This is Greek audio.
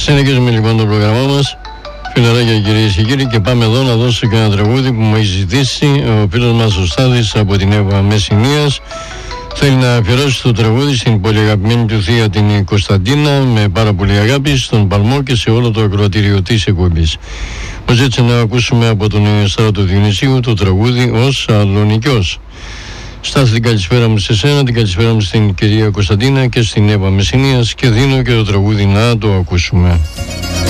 Συνεχίζουμε λοιπόν το πρόγραμμά μας, φιλαράκια κυρίες και κύριοι, και πάμε εδώ να δώσω και ένα τραγούδι που μου έχει ζητήσει ο φίλος μας ο Στάδης από την Εύβοια Μεσσηνίας. Θέλει να αφιερώσει το τραγούδι στην πολύ αγαπημένη του θεία την Κωνσταντίνα, με πάρα πολύ αγάπη, στον Παλμό και σε όλο το ακροατήριο της εκπομπής. Ως έτσι να ακούσουμε από τον Στράτο Διονυσίου το τραγούδι «Ο Σαλονικιός». Στάθη, την καλησπέρα μου σε σένα, την καλησπέρα μου στην κυρία Κωνσταντίνα και στην Εύβοια Μεσσηνίας, και δίνω και το τραγούδι να το ακούσουμε.